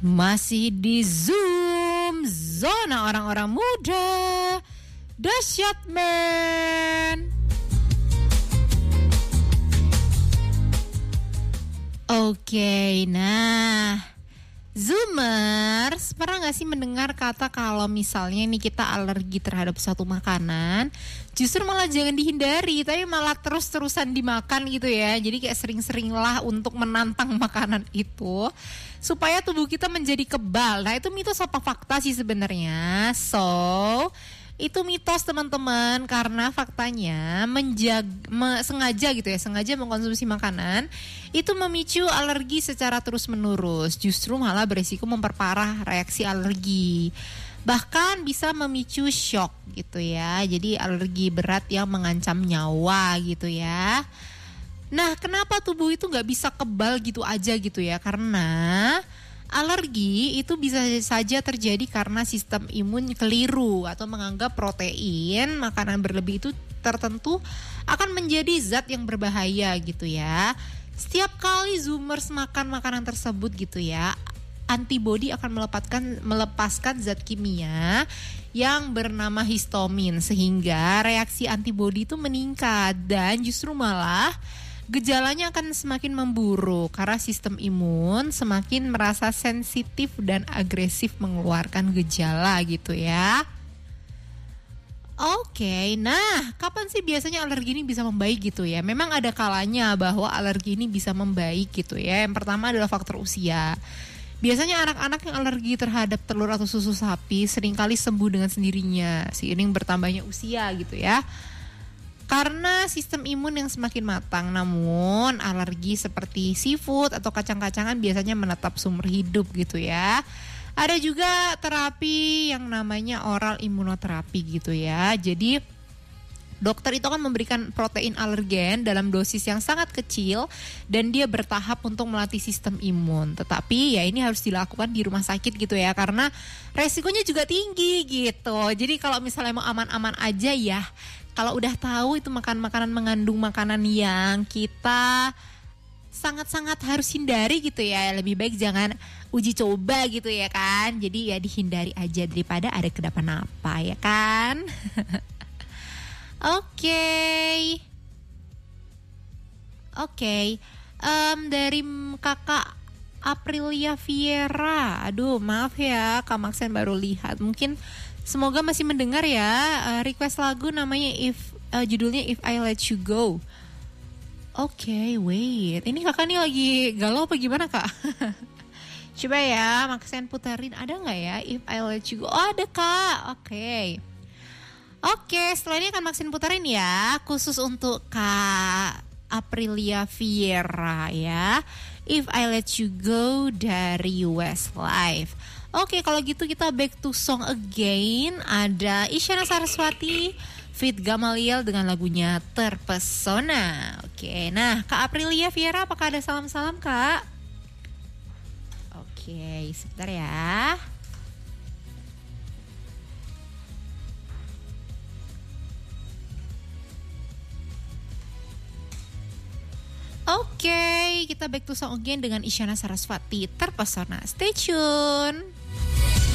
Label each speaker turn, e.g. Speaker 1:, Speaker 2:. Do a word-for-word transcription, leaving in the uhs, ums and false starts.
Speaker 1: Masih di Zoom, zona orang-orang muda, dahsyat men. Oke, nah Zoomers, pernah gak sih mendengar kata kalau misalnya nih kita alergi terhadap suatu makanan, justru malah jangan dihindari, tapi malah terus-terusan dimakan gitu ya. Jadi kayak sering-seringlah untuk menantang makanan itu supaya tubuh kita menjadi kebal. Nah itu mitos apa fakta sih sebenarnya? So, itu mitos teman-teman, karena faktanya menjaga, me, sengaja gitu ya, sengaja mengkonsumsi makanan itu memicu alergi secara terus-menerus. Justru malah beresiko memperparah reaksi alergi. Bahkan bisa memicu shock gitu ya. Jadi alergi berat yang mengancam nyawa gitu ya. Nah, kenapa tubuh itu gak bisa kebal gitu aja gitu ya? Karena alergi itu bisa saja terjadi karena sistem imun keliru atau menganggap protein makanan berlebih itu tertentu akan menjadi zat yang berbahaya gitu ya. Setiap kali Zoomers makan makanan tersebut gitu ya, antibodi akan melepaskan melepaskan zat kimia yang bernama histamin, sehingga reaksi antibodi itu meningkat dan justru malah gejalanya akan semakin memburuk karena sistem imun semakin merasa sensitif dan agresif mengeluarkan gejala gitu ya. Oke, nah kapan sih biasanya alergi ini bisa membaik gitu ya? Memang ada kalanya bahwa alergi ini bisa membaik gitu ya. Yang pertama adalah faktor usia. Biasanya anak-anak yang alergi terhadap telur atau susu sapi seringkali sembuh dengan sendirinya seiring bertambahnya usia gitu ya. Karena sistem imun yang semakin matang, namun alergi seperti seafood atau kacang-kacangan biasanya menetap seumur hidup gitu ya. Ada juga terapi yang namanya oral imunoterapi gitu ya. Jadi dokter itu akan memberikan protein alergen dalam dosis yang sangat kecil dan dia bertahap untuk melatih sistem imun. Tetapi ya ini harus dilakukan di rumah sakit gitu ya, karena resikonya juga tinggi gitu. Jadi kalau misalnya mau aman-aman aja ya, kalau udah tahu itu makan makanan mengandung makanan yang kita sangat-sangat harus hindari gitu ya, lebih baik jangan uji coba gitu ya kan. Jadi ya dihindari aja daripada ada kenapa-napa ya kan. Oke okay. Oke okay. um, Dari kakak Aprilia Viera. Aduh maaf ya Kak Maxen baru lihat. Mungkin semoga masih mendengar ya. uh, Request lagu namanya If uh, judulnya If I Let You Go. Oke okay, wait. Ini kakak nih lagi galau apa gimana kak? Coba ya Maxen puterin. Ada gak ya If I Let You Go? Oh ada kak. Oke okay. Oke okay, setelah ini akan Maxen puterin ya, khusus untuk Kak Aprilia Viera ya, If I Let You Go dari Westlife. Oke okay, kalau gitu kita back to song again. Ada Isyana Saraswati feat Gamaliel dengan lagunya Terpesona. Oke okay, nah Kak Aprilia Viera, apakah ada salam-salam Kak? Oke okay, sebentar ya. Oke, okay, kita back to song again dengan Isyana Saraswati Terpesona. Stay tune.